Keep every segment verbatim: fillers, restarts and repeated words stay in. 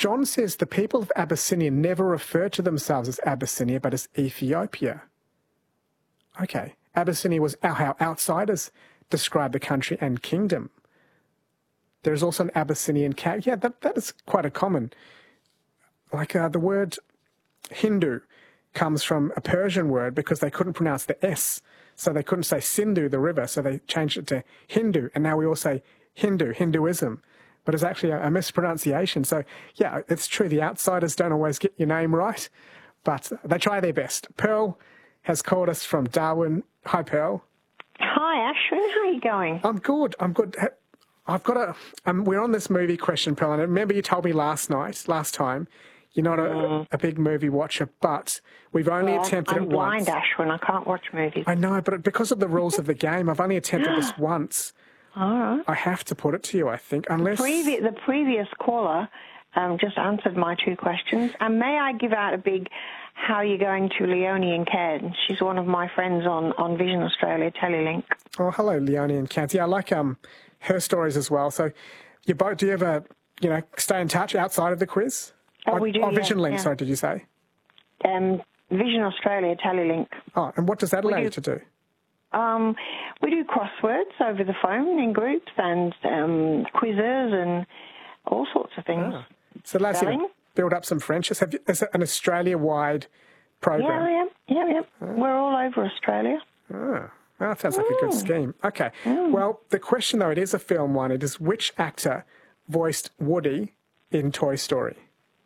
John says the people of Abyssinia never refer to themselves as Abyssinia, but as Ethiopia. Okay. Abyssinia was how outsiders describe the country and kingdom. There's also an Abyssinian cat. Yeah, that, that is quite a common. Like uh, the word Hindu comes from a Persian word because they couldn't pronounce the S. So they couldn't say Sindhu, the river, so they changed it to Hindu. And now we all say Hindu, Hinduism. But it's actually a, a mispronunciation. So, yeah, it's true. The outsiders don't always get your name right, but they try their best. Pearl has called us from Darwin. Hi, Pearl. Hi, Ashwin. How are you going? I'm good. I'm good. I've got a... Um, we're on this movie question, Pearl, and I remember you told me last night, last time, you're not a, mm. a big movie watcher, but we've only well, attempted I'm it once. I'm blind, Ashwin. I can't watch movies. I know, but because of the rules of the game, I've only attempted this once. All right. I have to put it to you, I think, unless... The, previ- the previous caller um, just answered my two questions. And may I give out a big how are you going to Leonie and Cairns? She's one of my friends on, on Vision Australia Telelink. Oh, hello, Leonie and Cairns. Yeah, I like um, her stories as well. So you both, do you ever, you know, stay in touch outside of the quiz? Oh, we do, Oh, Vision yeah, Link, yeah. sorry, did you say? Um, Vision Australia Telelink. Oh, and what does that allow do, you to do? Um, we do crosswords over the phone in groups and um, quizzes and all sorts of things. Ah. So that's you to build up some friendships. Have you, is it an Australia-wide program? Yeah, I am. Yeah, yeah. Oh. We're all over Australia. Ah. Oh, that sounds like mm. a good scheme. Okay. Mm. Well, the question, though, it is a film one. It is which actor voiced Woody in Toy Story?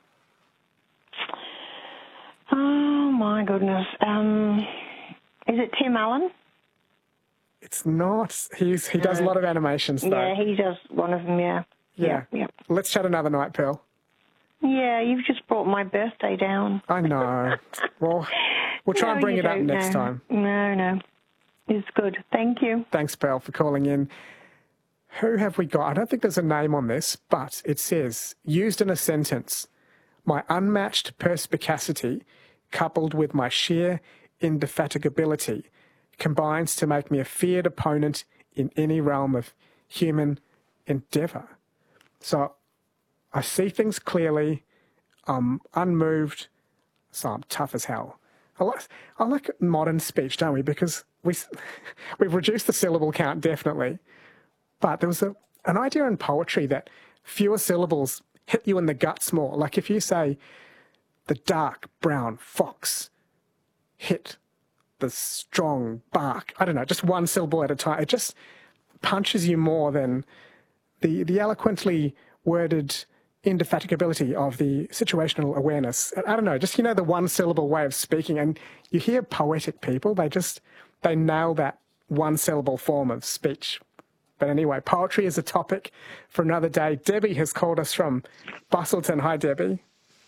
Oh, my goodness. Um, is it Tim Allen? It's not. He's He does no. a lot of animations, though. Yeah, he does one of them, yeah. Yeah. yeah. yeah. Let's chat another night, Pearl. Yeah, you've just brought my birthday down. I know. Well, we'll try no, and bring it up next no. time. No, no. It's good. Thank you. Thanks, Pearl, for calling in. Who have we got? I don't think there's a name on this, but it says, used in a sentence, my unmatched perspicacity, coupled with my sheer indefatigability, combines to make me a feared opponent in any realm of human endeavour. So I see things clearly, I'm unmoved, so I'm tough as hell. I like, I like modern speech, don't we? Because we, we've reduced the syllable count, definitely. But there was a, an idea in poetry that fewer syllables hit you in the guts more. Like if you say, the dark brown fox hit the strong bark. I don't know, just one syllable at a time. It just punches you more than the, the eloquently worded indefatigability of the situational awareness. I don't know, just, you know, the one syllable way of speaking. And you hear poetic people, they just, they nail that one syllable form of speech. But anyway, poetry is a topic for another day. Debbie has called us from Busselton. Hi, Debbie.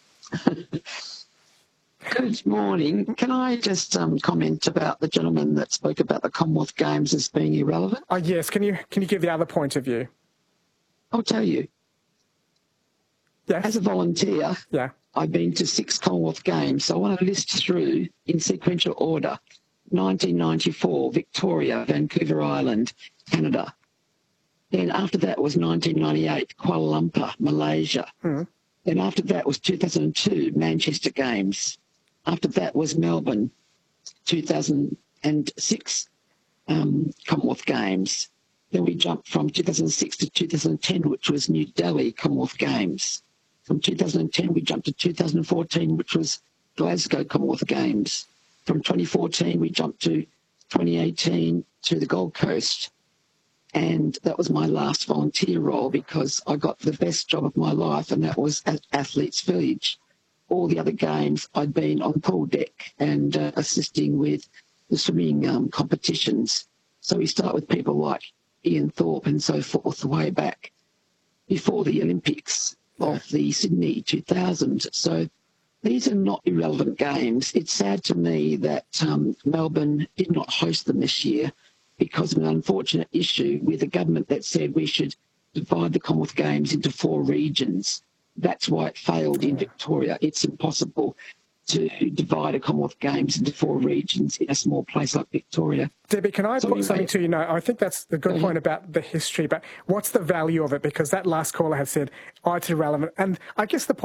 Good morning. Can I just um, comment about the gentleman that spoke about the Commonwealth Games as being irrelevant? Oh, yes. Can you can you give the other point of view? I'll tell you. Yes. As a volunteer, yeah. I've been to six Commonwealth Games, so I want to list through in sequential order. nineteen ninety-four, Victoria, Vancouver Island, Canada. Then after that was nineteen ninety-eight, Kuala Lumpur, Malaysia. Mm. Then after that was two thousand two, Manchester Games. After that was Melbourne, two thousand six, um, Commonwealth Games. Then we jumped from two thousand six to two thousand ten, which was New Delhi Commonwealth Games. From two thousand ten, we jumped to two thousand fourteen, which was Glasgow Commonwealth Games. From twenty fourteen, we jumped to twenty eighteen to the Gold Coast. And that was my last volunteer role because I got the best job of my life, and that was at Athletes Village. All the other games, I'd been on pool deck and uh, assisting with the swimming um, competitions. So we start with people like Ian Thorpe and so forth way back before the Olympics of the Sydney two thousand. So these are not irrelevant games. It's sad to me that um, Melbourne did not host them this year because of an unfortunate issue with a government that said we should divide the Commonwealth Games into four regions. That's why it failed in Victoria. It's impossible to divide a Commonwealth Games into four regions in a small place like Victoria. Debbie, can I so put anyway, something to you now? I think that's the good uh, point about the history, but what's the value of it? Because that last caller had said, oh, it's irrelevant. And I guess the point